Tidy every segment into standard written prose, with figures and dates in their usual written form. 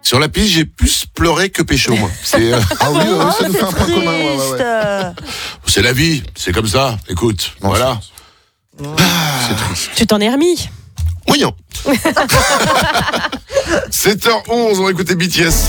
Sur la piste, j'ai plus pleuré que pécho, moi. C'est, Ah oui, ça nous c'est fait un point commun. Ouais, ouais, triste. ouais. c'est la vie, c'est comme ça. Écoute, Non, voilà. C'est triste. Tu t'en es remis. Moyen. 7h11, on va écouter BTS.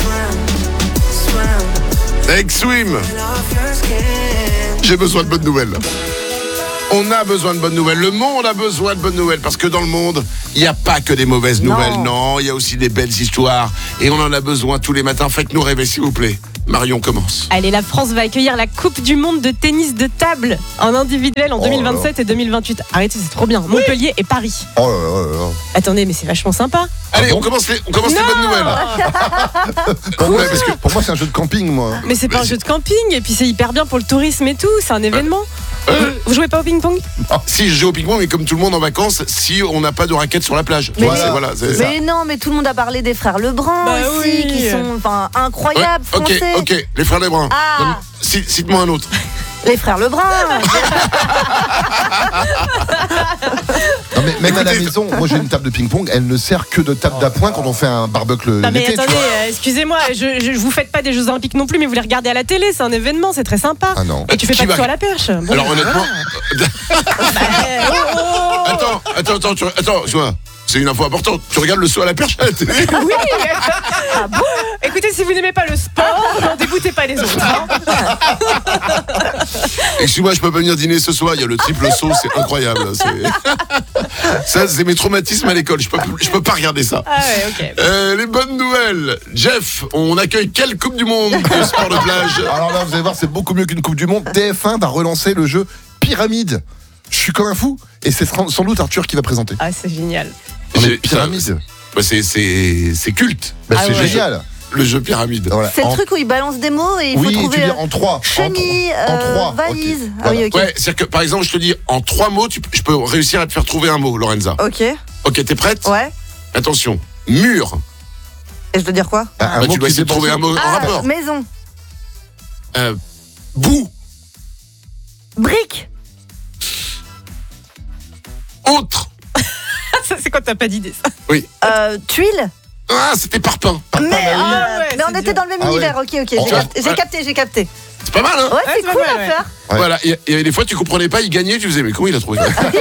Avec Swim. J'ai besoin de bonnes nouvelles. On a besoin de bonnes nouvelles. Le monde a besoin de bonnes nouvelles. Parce que dans le monde, il n'y a pas que des mauvaises nouvelles. Non, il y a aussi des belles histoires. Et on en a besoin tous les matins. Faites-nous rêver, s'il vous plaît. Marion commence. Allez, la France va accueillir la Coupe du Monde de tennis de table en individuel en 2027 et 2028. Arrêtez, c'est trop bien. Montpellier et Paris. Oh là là là là. Attendez, mais c'est vachement sympa. Allez, bon on commence les bonnes nouvelles. Pour moi, c'est un jeu de camping, moi. Mais c'est pas un jeu de camping et puis c'est hyper bien pour le tourisme et tout. C'est un événement. Vous jouez pas au ping-pong? Si je joue au ping-pong, mais comme tout le monde en vacances, si on n'a pas de raquettes sur la plage. Mais C'est ça. Mais non, mais tout le monde a parlé des frères Lebrun Bah aussi, oui. qui sont incroyables, Ouais, français. ok, les frères Lebrun. Ah. Cite-moi un autre. Les frères Lebrun. Non, mais même à la Écoutez, maison, moi j'ai une table de ping-pong, elle ne sert que de table d'appoint quand on fait un barbecue Non mais l'été, tu attendez, vois. excusez-moi, je vous faites pas des Jeux Olympiques non plus, mais vous les regardez à la télé, c'est un événement, c'est très sympa. Ah non. Et tu fais Qui pas de va- saut à la perche. Bon, Alors honnêtement, oh. attends, vois, c'est une info importante. Tu regardes le saut à la perche à la télé? Oui. Ah bon? Écoutez, si vous n'aimez pas le sport, n'en dégoûtez pas les autres. Hein. Excuse-moi, je peux pas venir dîner ce soir. Il y a le triple saut, c'est incroyable. Ça, c'est mes traumatismes à l'école. Je peux pas regarder ça. Ah ouais, ok. Les bonnes nouvelles. Jeff, on accueille quelle Coupe du Monde de sport de plage? Alors là, vous allez voir, c'est beaucoup mieux qu'une Coupe du Monde. TF1 va relancer le jeu Pyramide. Je suis comme un fou. Et c'est sans doute Arthur qui va présenter. Ah, c'est génial. Non, mais J'ai- Pyramide, Bah, c'est culte. bah, Ah c'est ouais. génial. Le jeu pyramide. Voilà. C'est le truc où ils balancent des mots et il faut Oui, tu trouver dis en 3. chenille, En 3. valise. Ah Voilà. oui, ok. Ouais, c'est-à-dire que par exemple, je te dis en 3 mots, je peux réussir à te faire trouver un mot, Lorenza. Ok, Ok, t'es prête? ouais. Attention, mur. Et je dois dire quoi? Un Bah, mot tu dois qui essayer de trouver un mot en Ah, rapport. maison. Bout. Brique. Autre. Ça, c'est quand t'as pas d'idée, ça. Tuile. Ah, c'était parpaing. Mais, ouais, mais on c'est était dur. dans le même Ah ouais. univers. Ok, Oh, j'ai capté. C'est pas mal, hein? Ouais, c'est c'est pas cool mal, à ouais. faire. Ouais. Voilà, et des fois tu comprenais pas, il gagnait, tu faisais, mais comment il a trouvé?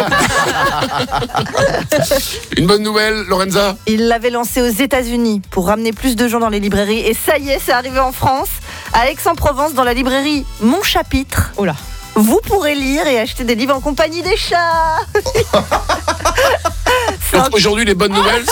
Une bonne nouvelle, Lorenza? Il l'avait lancé aux États-Unis pour ramener plus de gens dans les librairies. Et ça y est, c'est arrivé en France, à Aix-en-Provence, dans la librairie Mon Chapitre. Oh là. Vous pourrez lire et acheter des livres en compagnie des chats. Donc aujourd'hui, les bonnes nouvelles,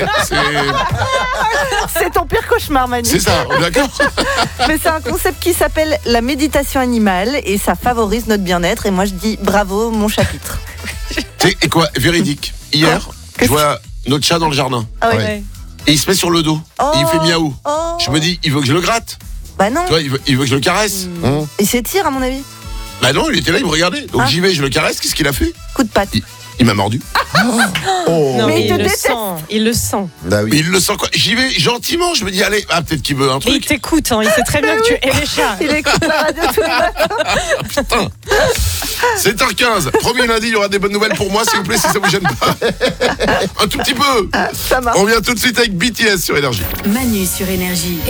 C'est ton pire cauchemar, Manu. c'est ça, on est d'accord? Mais c'est un concept qui s'appelle la méditation animale et ça favorise notre bien-être. Et moi, je dis bravo, Mon Chapitre. Et quoi, véridique. Hier, je vois notre chat dans le jardin. Ah oui. Ouais. Et il se met sur le dos. Oh. Et il fait miaou. Oh. Je me dis, il veut que je le gratte. Bah non, Tu vois, il veut que je le caresse. il s'étire à mon avis. Bah non, il était là, il me regardait. Donc Ah. j'y vais, je le caresse. Qu'est-ce qu'il a fait? Coup de patte. Il m'a mordu. Oh. Non, Mais mais il il te le déteste. sent. Il le sent. Bah Mais oui. il le sent quoi? J'y vais gentiment, je me dis, allez, peut-être qu'il veut un Il truc. t'écoute, hein, il sait très bien que tu es les chats. Il écoute la radio tous les matins. 7h15. Premier lundi, il y aura des bonnes nouvelles pour moi, s'il vous plaît, si ça vous gêne pas. Un tout petit peu. Ça marche. On vient tout de suite avec BTS sur Énergie. Manu sur Énergie.